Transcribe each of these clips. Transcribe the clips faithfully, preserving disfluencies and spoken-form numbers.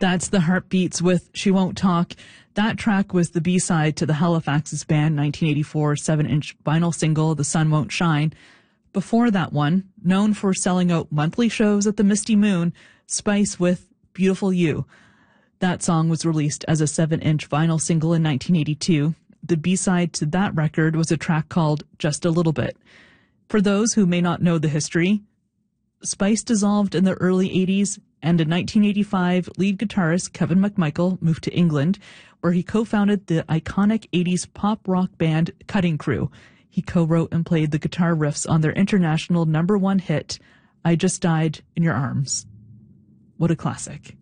That's the Heartbeats with She Won't Talk. That track was the B-side to the Halifax's band nineteen eighty-four seven-inch vinyl single, The Sun Won't Shine. Before that one, known for selling out monthly shows at the Misty Moon, Spice with Beautiful You. That song was released as a seven-inch vinyl single in nineteen eighty-two. The B-side to that record was a track called Just a Little Bit. For those who may not know the history, Spice dissolved in the early eighties, and in nineteen eighty-five, lead guitarist Kevin McMichael moved to England, where he co-founded the iconic eighties pop rock band Cutting Crew. He co-wrote and played the guitar riffs on their international number one hit, I Just Died in Your Arms. What a classic.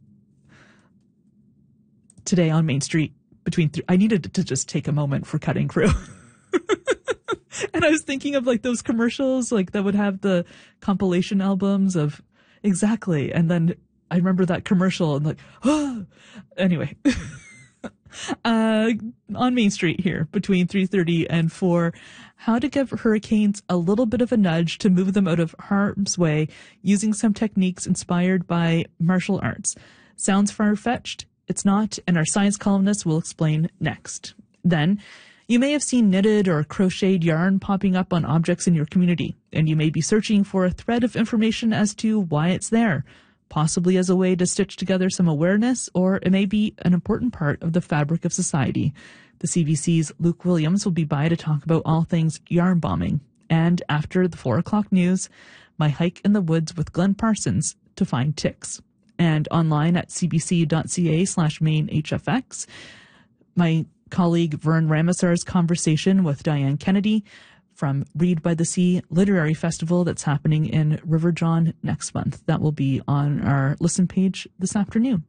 Today on Main Street, between th- I needed to just take a moment for Cutting Crew. And I was thinking of like those commercials, like that would have the compilation albums of exactly. And then I remember that commercial and like, oh, anyway, uh, on Main Street here between three thirty and four, how to give hurricanes a little bit of a nudge to move them out of harm's way using some techniques inspired by martial arts. Sounds far-fetched? It's not. And our science columnist will explain next. Then, you may have seen knitted or crocheted yarn popping up on objects in your community, and you may be searching for a thread of information as to why it's there, possibly as a way to stitch together some awareness, or it may be an important part of the fabric of society. The C B C's Luke Williams will be by to talk about all things yarn bombing. And after the four o'clock news, my hike in the woods with Glenn Parsons to find ticks. And online at cbc.ca slash main HFX, my colleague Vern Ramasar's conversation with Diane Kennedy from Read by the Sea Literary Festival that's happening in River John next month. That will be on our listen page this afternoon.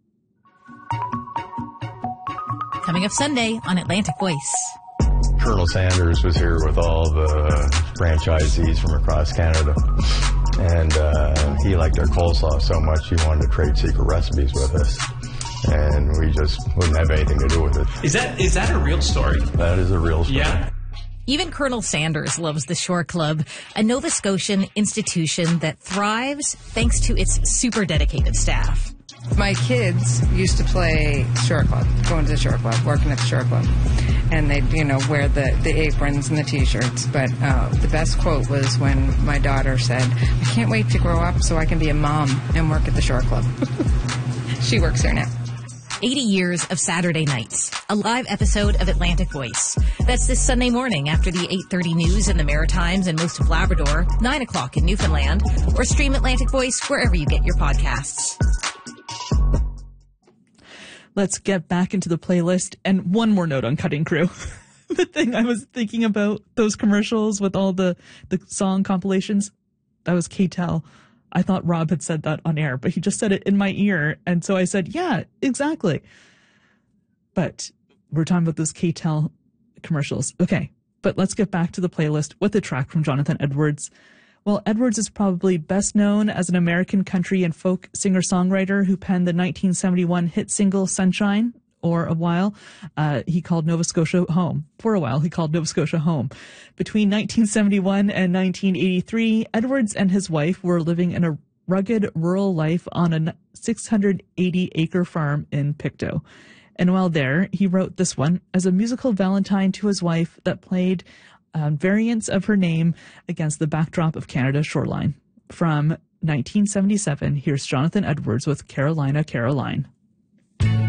Coming up Sunday on Atlantic Voice. Colonel Sanders was here with all the franchisees from across Canada. And uh, he liked our coleslaw so much he wanted to trade secret recipes with us. And we just wouldn't have anything to do with it. Is that is that a real story? That is a real story. Yeah. Even Colonel Sanders loves the Shore Club, a Nova Scotian institution that thrives thanks to its super dedicated staff. My kids used to play Shore Club, going to the Shore Club, working at the Shore Club. And they'd, you know, wear the, the aprons and the T-shirts. But uh, the best quote was when my daughter said, I can't wait to grow up so I can be a mom and work at the Shore Club. She works there now. eighty years of Saturday nights, a live episode of Atlantic Voice. That's this Sunday morning after the eight thirty news in the Maritimes and most of Labrador, nine o'clock in Newfoundland, or stream Atlantic Voice wherever you get your podcasts. Let's get back into the playlist. And one more note on Cutting Crew. The thing I was thinking about, those commercials with all the, the song compilations, that was K-Tel. I thought Rob had said that on air, but he just said it in my ear. And so I said, yeah, exactly. But we're talking about those K-Tel commercials. Okay, but let's get back to the playlist with a track from Jonathan Edwards. Well, Edwards is probably best known as an American country and folk singer-songwriter who penned the nineteen seventy-one hit single Sunshine, or a while, uh, he called Nova Scotia home. For a while, he called Nova Scotia home. Between nineteen seventy-one and nineteen eighty-three, Edwards and his wife were living in a rugged rural life on a six hundred eighty acre farm in Pictou. And while there, he wrote this one as a musical valentine to his wife that played um, variants of her name against the backdrop of Canada's shoreline. From nineteen seventy-seven, here's Jonathan Edwards with Carolina, Caroline.